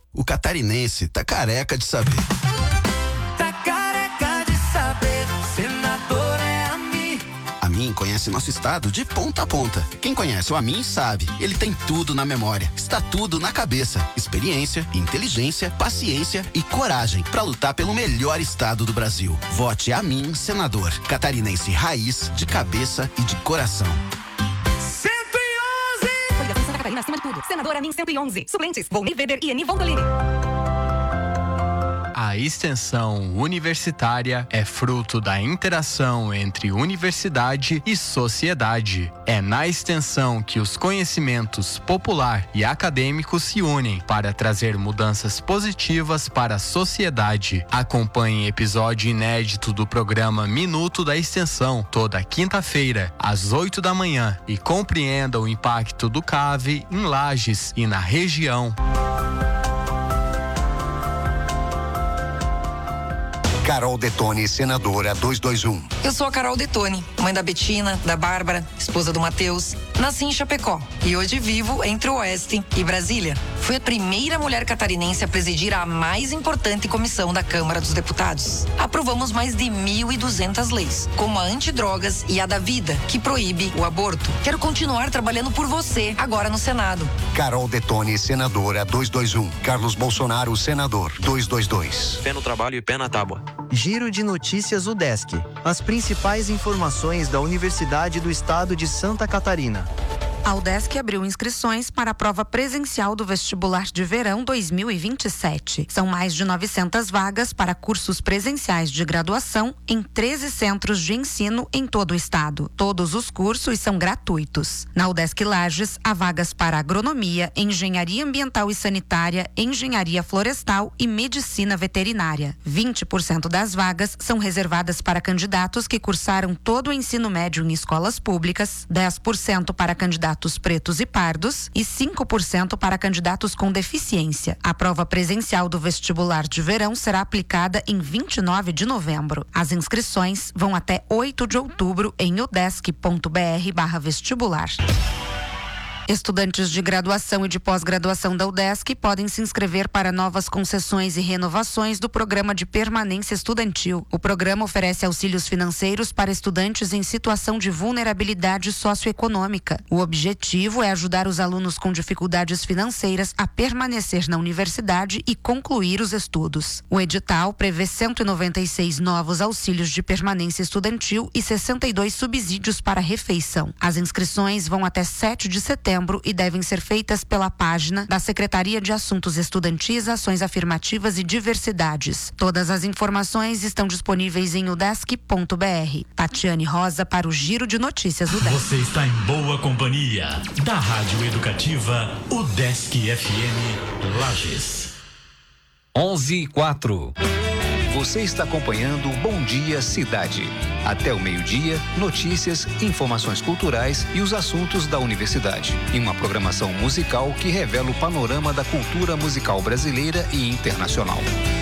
O catarinense tá careca de saber. Tá careca de saber, senador é Amin. Amin conhece nosso estado de ponta a ponta. Quem conhece o Amin sabe, ele tem tudo na memória, está tudo na cabeça. Experiência, inteligência, paciência e coragem para lutar pelo melhor estado do Brasil. Vote Amin, senador. Catarinense raiz, de cabeça e de coração. 111! Coligação Santa Catarina acima de tudo. Senador Amin 111. Suplentes, Volney Weber e Eni Voltolini. A extensão universitária é fruto da interação entre universidade e sociedade. É na extensão que os conhecimentos popular e acadêmicos se unem para trazer mudanças positivas para a sociedade. Acompanhe episódio inédito do programa Minuto da Extensão, toda quinta-feira, às 8 da manhã, e compreenda o impacto do CAV em Lages e na região. Carol Detoni, senadora 221. Eu sou a Carol Detoni, mãe da Betina, da Bárbara, esposa do Matheus. Nasci em Chapecó e hoje vivo entre o Oeste e Brasília. Fui a primeira mulher catarinense a presidir a mais importante comissão da Câmara dos Deputados. Aprovamos mais de 1.200 leis, como a antidrogas e a da vida, que proíbe o aborto. Quero continuar trabalhando por você, agora no Senado. Carol Detoni, senadora 221. Carlos Bolsonaro, senador 222. Pé no trabalho e pé na tábua. Giro de Notícias UDESC. As principais informações da Universidade do Estado de Santa Catarina. A UDESC abriu inscrições para a prova presencial do vestibular de verão 2027. São mais de 900 vagas para cursos presenciais de graduação em 13 centros de ensino em todo o estado. Todos os cursos são gratuitos. Na UDESC Lages, há vagas para agronomia, engenharia ambiental e sanitária, engenharia florestal e medicina veterinária. 20% das vagas são reservadas para candidatos que cursaram todo o ensino médio em escolas públicas, 10% para candidatos pretos e pardos e 5% para candidatos com deficiência. A prova presencial do vestibular de verão será aplicada em 29 de novembro. As inscrições vão até 8 de outubro em udesc.br/vestibular. Estudantes de graduação e de pós-graduação da UDESC podem se inscrever para novas concessões e renovações do Programa de Permanência Estudantil. O programa oferece auxílios financeiros para estudantes em situação de vulnerabilidade socioeconômica. O objetivo é ajudar os alunos com dificuldades financeiras a permanecer na universidade e concluir os estudos. O edital prevê 196 novos auxílios de permanência estudantil e 62 subsídios para refeição. As inscrições vão até 7 de setembro e devem ser feitas pela página da Secretaria de Assuntos Estudantis, Ações Afirmativas e Diversidades. Todas as informações estão disponíveis em udesc.br. Tatiane Rosa para o Giro de Notícias UDESC. Você está em boa companhia da Rádio Educativa UDESC FM Lages. 11:04. Você está acompanhando Bom Dia Cidade. Até o meio-dia, notícias, informações culturais e os assuntos da universidade. Em uma programação musical que revela o panorama da cultura musical brasileira e internacional.